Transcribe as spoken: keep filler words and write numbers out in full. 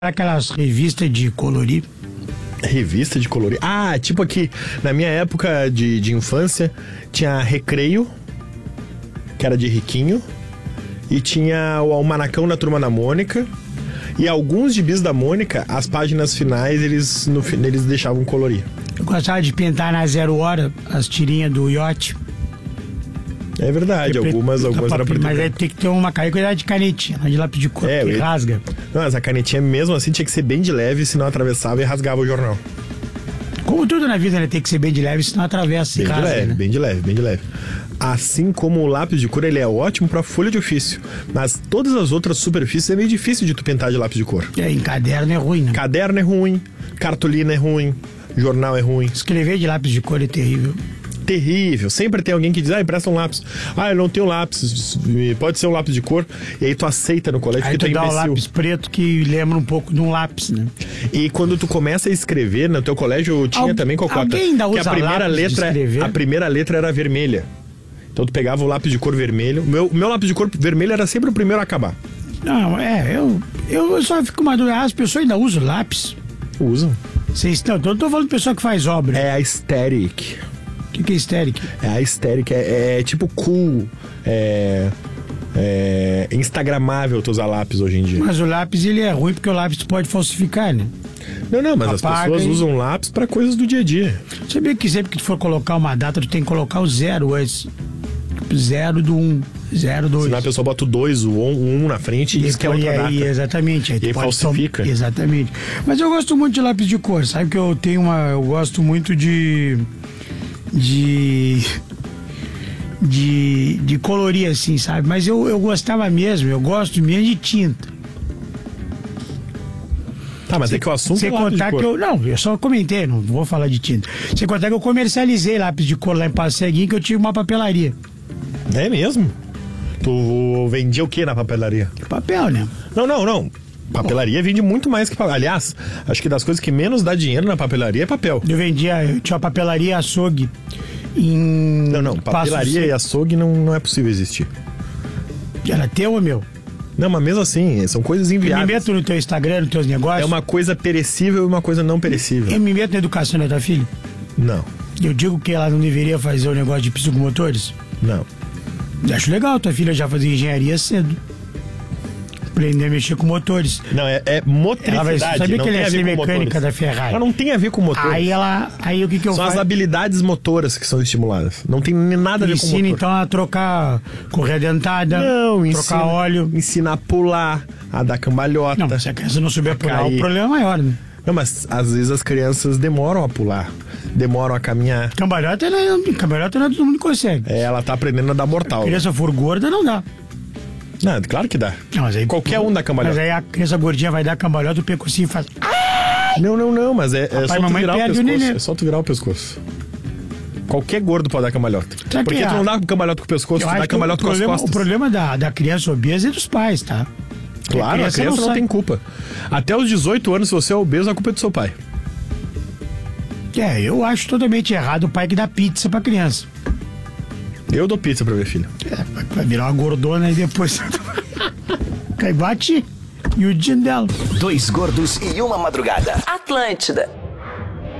Aquelas revistas de colorir. Revista de colorir? Ah, tipo aqui, na minha época de, de infância, tinha Recreio, que era de riquinho, e tinha o Almanacão da Turma da Mônica, e alguns gibis da Mônica, as páginas finais, eles, no, eles deixavam colorir. Eu gostava de pintar na Zero Hora as tirinhas do Iote. É verdade, Porque algumas, preto, algumas eram preto. Mas aí tem que ter uma cuidado de canetinha, não de lápis de cor, É, que eu- rasga. Não, mas a canetinha mesmo assim tinha que ser bem de leve, senão atravessava e rasgava o jornal. Como tudo na vida, né? Tem que ser bem de leve, senão atravessa e Bem de rasga, leve, né? bem de leve, bem de leve. Assim como o lápis de cor, ele é ótimo pra folha de ofício. Mas todas as outras superfícies é meio difícil de tu pintar de lápis de cor. É, em caderno é ruim, né? Caderno é ruim, cartolina é ruim, jornal é ruim. Escrever de lápis de cor é terrível. Terrível. Sempre tem alguém que diz, ah, empresta um lápis. Ah, eu não tenho lápis, pode ser um lápis de cor. E aí tu aceita no colégio Aí que tu tu é dá o imbecil. lápis preto que lembra um pouco de um lápis, né? E quando tu começa a escrever, no teu colégio tinha Al- também cocota. alguém ainda que usa a primeira lápis de letra, escrever? a primeira letra era vermelha. Então tu pegava o lápis de cor vermelho. O meu, meu lápis de cor vermelho era sempre o primeiro a acabar. Não, é, eu, eu só fico uma dúvida. As pessoas ainda usam lápis? Usam. Vocês estão. Eu tô falando de pessoa que faz obra. É a aesthetic. O que, que é estérico? É a aesthetic. É, é tipo cool. É, é instagramável tu usar lápis hoje em dia. Mas o lápis, ele é ruim porque o lápis tu pode falsificar, né? Não, não, mas Apaga as pessoas e- usam lápis pra coisas do dia a dia. Sabia que sempre que tu for colocar uma data, tu tem que colocar o zero antes. Tipo, zero do um, zero do dois. Senão a pessoa bota o dois, o um, um na frente e diz que é outra aí, data. exatamente. Aí tu E aí pode falsifica. tom- Exatamente. Mas eu gosto muito de lápis de cor. Sabe que eu tenho uma. Eu gosto muito de. De. De, de colorir assim, sabe? Mas eu, eu gostava mesmo, eu gosto mesmo de tinta. Tá, mas é que o assunto Sem é lápis de contar cor. que eu. Não, eu só comentei, não vou falar de tinta. Sem contar que eu comercializei lápis de cor lá em Passo Seguinho, que eu tive uma papelaria. É mesmo? Tu vendia o que na papelaria? Papel, né? Não, não, não. Papelaria vende muito mais que papel. Aliás, acho que das coisas que menos dá dinheiro na papelaria é papel. Eu vendia, eu tinha uma papelaria açougue em. Não, não. Passo Papelaria e açougue não, não é possível existir. Seco. Era teu ou meu? Não, mas mesmo assim, são coisas Eu me inviáveis. meto no teu Instagram, nos teus negócios. É uma coisa perecível e uma coisa não perecível. Eu me meto na educação da tua filha. Não, Eu digo que ela não deveria fazer o negócio de psicomotores. não. Eu acho legal tua filha já fazer engenharia cedo. Aprender a mexer com motores. Não, é, é motricidade. Ela vai sabia não que ele tem ia a ver ser com mecânica motores. da Ferrari. Ela não tem a ver com motor. Aí ela. Aí o que que eu São faço? as habilidades motoras que são estimuladas. Não tem nada a ver com Ensina motor. então a trocar correia dentada, Não, trocar ensina, óleo. ensina a pular, a dar cambalhota. Não, se a criança não souber pular, cair. o problema é maior, né? Não, mas às vezes as crianças demoram a pular, demoram a caminhar. Cambalhota, não, cambalhota não todo mundo consegue. É, ela tá aprendendo a dar mortal. Se a criança for gorda, não dá. Não, claro que dá. Não, mas aí, Qualquer um dá cambalhota. Mas aí a criança gordinha vai dar cambalhota, o percursinho faz. Não, não, não, mas é, é só tu mamãe virar o perde o pescoço. neném. É só tu virar o pescoço. Qualquer gordo pode dar cambalhota. Sabe Porque que tu a- não dá cambalhota com o pescoço, Eu tu acho dá que o cambalhota com as problema, costas. o problema da, da criança obesa é dos pais, tá? Claro, a criança não, sabe. tem culpa. Até os dezoito anos, se você é obeso, a culpa é do seu pai. É, eu acho totalmente errado o pai que dá pizza pra criança. Eu dou pizza pra minha filha. É, vai- vai virar uma gordona e depois. Cai bate e o dia dela. Dois gordos e uma madrugada. Atlântida.